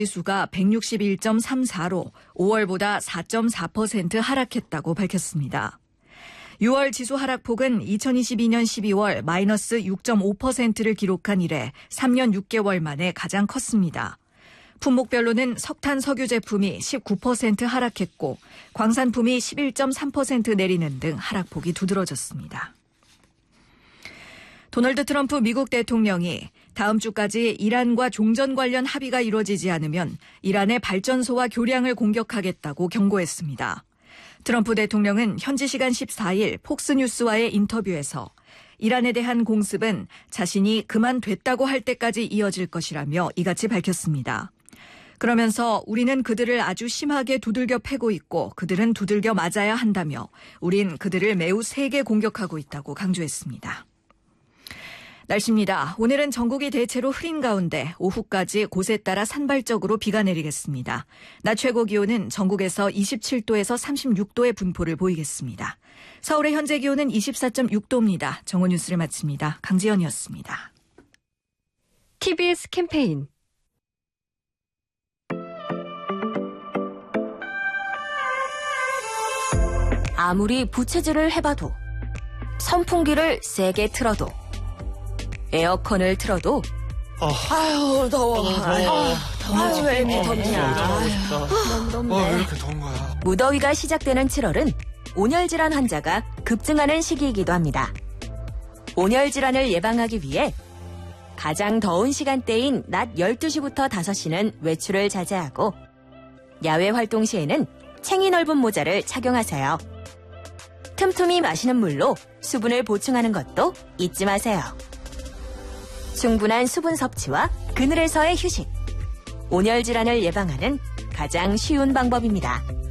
지수가 161.34로 5월보다 4.4% 하락했다고 밝혔습니다. 6월 지수 하락폭은 2022년 12월 마이너스 6.5%를 기록한 이래 3년 6개월 만에 가장 컸습니다. 품목별로는 석탄 석유 제품이 19% 하락했고 광산품이 11.3% 내리는 등 하락폭이 두드러졌습니다. 도널드 트럼프 미국 대통령이 다음 주까지 이란과 종전 관련 합의가 이루어지지 않으면 이란의 발전소와 교량을 공격하겠다고 경고했습니다. 트럼프 대통령은 현지 시간 14일 폭스뉴스와의 인터뷰에서 이란에 대한 공습은 자신이 그만됐다고 할 때까지 이어질 것이라며 이같이 밝혔습니다. 그러면서 우리는 그들을 아주 심하게 두들겨 패고 있고 그들은 두들겨 맞아야 한다며 우린 그들을 매우 세게 공격하고 있다고 강조했습니다. 날씨입니다. 오늘은 전국이 대체로 흐린 가운데 오후까지 곳에 따라 산발적으로 비가 내리겠습니다. 낮 최고 기온은 전국에서 27도에서 36도의 분포를 보이겠습니다. 서울의 현재 기온은 24.6도입니다. 정오 뉴스를 마칩니다. 강지연이었습니다. TBS 캠페인 아무리 부채질을 해봐도 선풍기를 세게 틀어도 에어컨을 틀어도 아유 더워. 아유 왜 이렇게 덥냐. 너무 덥네. 왜 이렇게 더운 거야. 무더위가 시작되는 7월은 온열 질환 환자가 급증하는 시기이기도 합니다. 온열 질환을 예방하기 위해 가장 더운 시간대인 낮 12시부터 5시는 외출을 자제하고 야외 활동 시에는 챙이 넓은 모자를 착용하세요. 틈틈이 마시는 물로 수분을 보충하는 것도 잊지 마세요. 충분한 수분 섭취와 그늘에서의 휴식. 온열 질환을 예방하는 가장 쉬운 방법입니다.